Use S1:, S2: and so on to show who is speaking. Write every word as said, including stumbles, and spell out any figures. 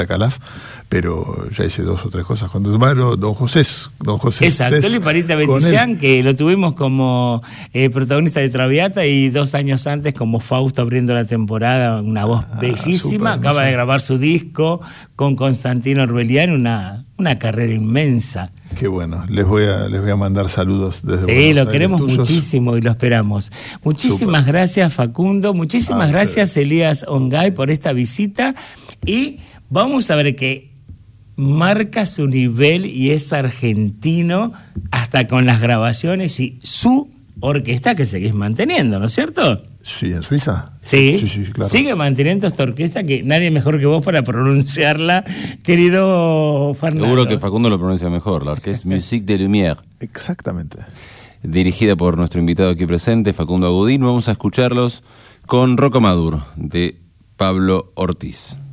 S1: la Calaf, pero ya hice dos o tres cosas con Don, don José. Don José
S2: Exacto, Toli Parita Betician, que lo tuvimos como eh, protagonista de Traviata y dos años antes como Fausto abriendo la temporada, una voz ah, bellísima, super, acaba no sé. de grabar su disco con Constantino Orbeliano, una, una carrera inmensa.
S1: Qué bueno, les voy a les voy a mandar saludos desde
S2: Sí,
S1: Buenos
S2: lo
S1: Aires
S2: queremos
S1: tuyos.
S2: muchísimo y lo esperamos. Muchísimas Super. gracias, Facundo, muchísimas ah, gracias, pero... Elías Ongay, por esta visita, y vamos a ver que marca su nivel y es argentino hasta con las grabaciones y su orquesta que seguís manteniendo, ¿no es cierto?
S1: Sí, en Suiza.
S2: Sí,
S1: sí, sí, claro.
S2: Sigue manteniendo esta orquesta que nadie mejor que vos para pronunciarla, querido Fernando.
S3: Seguro que Facundo lo pronuncia mejor, la orquesta Musique de Lumière.
S1: Exactamente.
S3: Dirigida por nuestro invitado aquí presente, Facundo Agudín. Vamos a escucharlos con Rocamadour, de Pablo Ortiz.